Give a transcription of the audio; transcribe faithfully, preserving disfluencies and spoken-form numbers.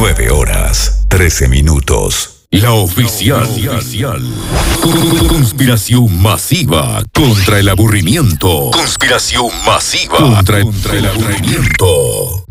nueve horas, trece minutos. La oficial. La oficial. Conspiración masiva contra el aburrimiento. Conspiración masiva contra, contra el aburrimiento.